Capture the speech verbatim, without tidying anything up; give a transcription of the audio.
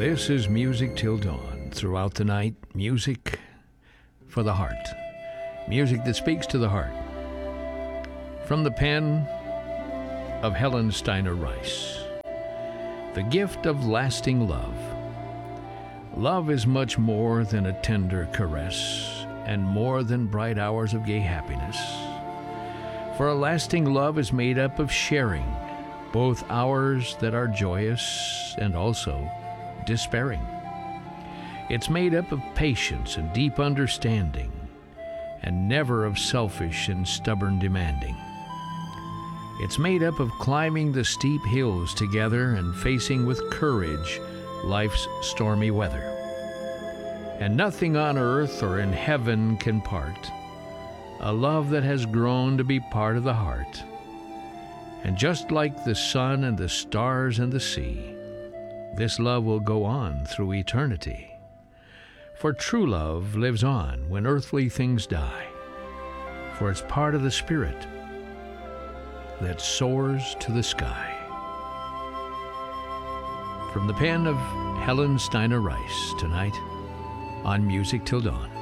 This is Music Till Dawn. Throughout the night, music for the heart. Music that speaks to the heart. From the pen of Helen Steiner Rice. The gift of lasting love. Love is much more than a tender caress, and more than bright hours of gay happiness. For a lasting love is made up of sharing, both hours that are joyous and also despairing. It's made up of patience and deep understanding, and never of selfish and stubborn demanding. It's made up of climbing the steep hills together and facing with courage life's stormy weather. And nothing on earth or in heaven can part a love that has grown to be part of the heart. And just like the sun and the stars and the sea, this love will go on through eternity. For true love lives on when earthly things die, for it's part of the spirit that soars to the sky. From the pen of Helen Steiner Rice, tonight on Music Till Dawn.